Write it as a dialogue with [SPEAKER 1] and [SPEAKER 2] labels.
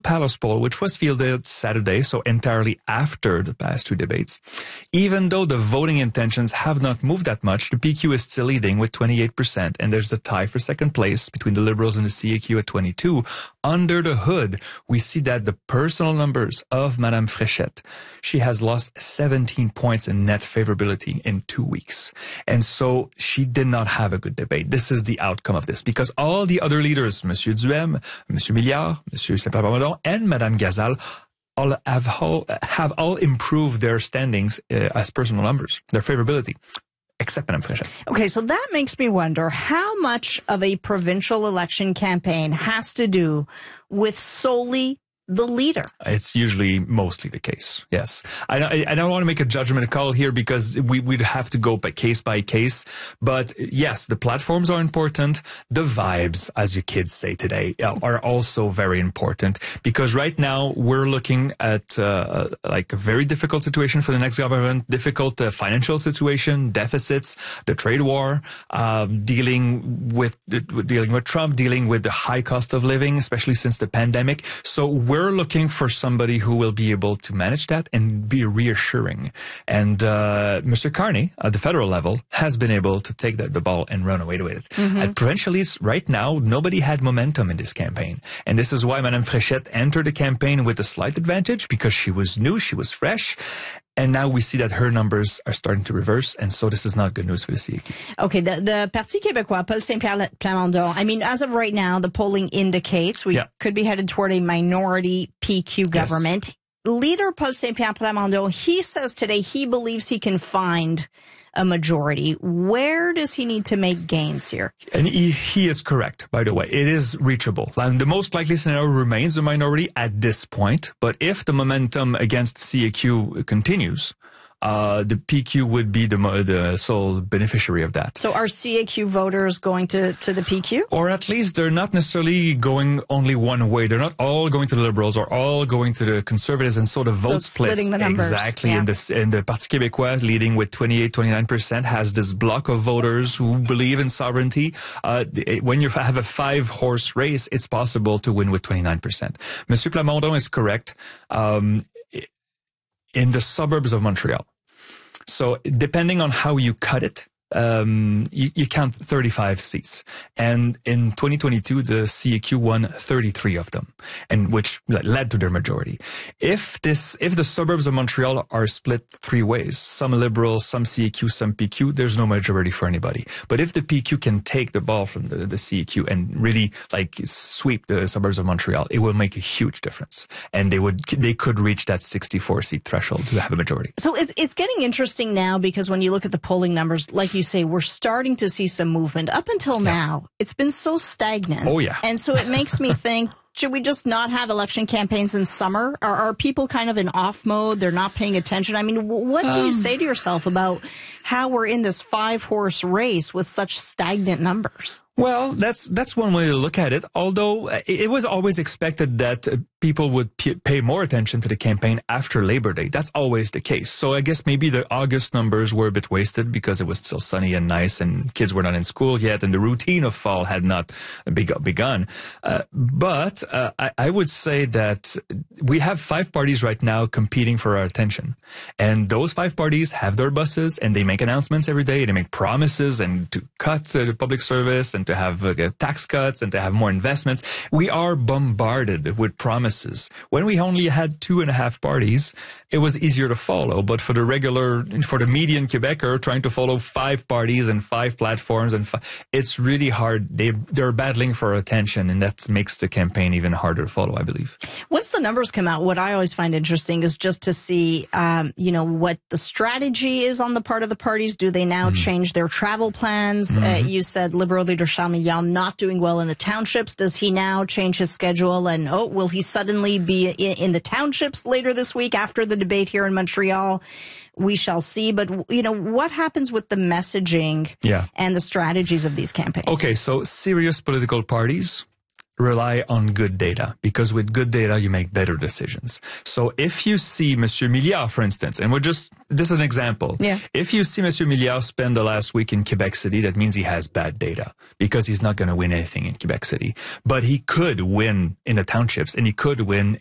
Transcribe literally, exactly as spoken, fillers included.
[SPEAKER 1] Palace poll, which was fielded Saturday, so entirely after the past two debates. Even though the voting intentions have not moved that much, the P Q is still leading with twenty-eight percent, and there's a tie for second place between the Liberals and the C A Q at twenty-two. Under the hood, we see that the personal numbers of Madame Fréchette, she has lost seventeen points in net favorability in two weeks. And so she did not have a good debate. This is the outcome of this, because all the other leaders, Monsieur Duhem, Monsieur Milliard, Monsieur Saint-Pierre and Madame Gazal, all have all, have all improved their standings uh, as personal numbers, their favorability, except Madame Fréchette.
[SPEAKER 2] Okay, so that makes me wonder how much of a provincial election campaign has to do with solely the leader.
[SPEAKER 1] It's usually mostly the case. Yes. I, I, I don't want to make a judgment call here because we, we'd have to go by case by case. But yes, the platforms are important. The vibes, as your kids say today, are also very important, because right now we're looking at uh, like a very difficult situation for the next government, difficult uh, financial situation, deficits, the trade war, uh, dealing with, dealing with Trump, dealing with the high cost of living, especially since the pandemic. So we're We're looking for somebody who will be able to manage that and be reassuring. And uh, Mister Carney, at the federal level, has been able to take the, the ball and run away with it. Mm-hmm. At provincialies, right now, nobody had momentum in this campaign. And this is why Madame Fréchette entered the campaign with a slight advantage, because she was new, she was fresh. And now we see that her numbers are starting to reverse, and so this is not good news for the C A Q.
[SPEAKER 2] Okay, the, the Parti québécois, Paul Saint-Pierre Plamondon, I mean, as of right now, the polling indicates we yeah. could be headed toward a minority P Q government. Yes. Leader Paul Saint-Pierre Plamondon, he says today he believes he can find a majority. Where does he need to make gains here?
[SPEAKER 1] And he, he is correct, by the way. It is reachable. And the most likely scenario remains a minority at this point. But if the momentum against C A Q continues, uh, the P Q would be the, the sole beneficiary of that.
[SPEAKER 2] So are C A Q voters going to, to the P Q?
[SPEAKER 1] Or at least they're not necessarily going only one way. They're not all going to the Liberals or all going to the Conservatives, and so the vote
[SPEAKER 2] so
[SPEAKER 1] splits.
[SPEAKER 2] The numbers.
[SPEAKER 1] Exactly.
[SPEAKER 2] Yeah.
[SPEAKER 1] And, the, and the Parti québécois, leading with twenty-eight, twenty-nine percent, has this block of voters who believe in sovereignty. Uh, when you have a five-horse race, it's possible to win with twenty-nine percent. Monsieur Plamondon is correct. Um, in the suburbs of Montreal. So depending on how you cut it, um, you, you count thirty-five seats. And in twenty twenty-two, the C A Q won thirty-three of them, and which led to their majority. If this, if the suburbs of Montreal are split three ways, some Liberals, some C A Q, some P Q, there's no majority for anybody. But if the P Q can take the ball from the, the C A Q and really like sweep the suburbs of Montreal, it will make a huge difference. And they would, they could reach that sixty-four seat threshold to have a majority.
[SPEAKER 2] So it's, it's getting interesting now, because when you look at the polling numbers, like you say, we're starting to see some movement. Up until yeah. now, it's been so stagnant.
[SPEAKER 1] Oh, yeah.
[SPEAKER 2] And so it makes me think, should we just not have election campaigns in summer? Are, are people kind of in off mode? They're not paying attention? I mean, what do you um, say to yourself about how we're in this five-horse race with such stagnant numbers?
[SPEAKER 1] Well, that's that's one way to look at it, although it was always expected that people would p- pay more attention to the campaign after Labor Day. That's always the case. So I guess maybe the August numbers were a bit wasted because it was still sunny and nice and kids were not in school yet and the routine of fall had not begun. Uh, but uh, I, I would say that we have five parties right now competing for our attention. And those five parties have their buses and they make announcements every day. They make promises and to cut uh, the public service and to have uh, tax cuts and to have more investments. We are bombarded with promises. When we only had two and a half parties, it was easier to follow. But for the regular, for the median Quebecer trying to follow five parties and five platforms, and five, it's really hard. They, they're battling for attention, and that makes the campaign even harder to follow, I believe.
[SPEAKER 2] Once the numbers come out, what I always find interesting is just to see, um, you know, what the strategy is on the part of the parties. Do they now mm. change their travel plans? Mm-hmm. Uh, you said Liberal leader Charles Milliard not doing well in the townships. Does he now change his schedule? And, oh, will he suddenly be in, in the townships later this week after the debate here in Montreal? We shall see. But, you know, what happens with the messaging
[SPEAKER 1] yeah.
[SPEAKER 2] and the strategies of these campaigns?
[SPEAKER 1] Okay, so serious political parties rely on good data, because with good data, you make better decisions. So if you see Monsieur Milliard, for instance, and we're just, this is an example.
[SPEAKER 2] Yeah.
[SPEAKER 1] If you see Monsieur Milliard spend the last week in Quebec City, that means he has bad data, because he's not going to win anything in Quebec City. But he could win in the townships, and he could win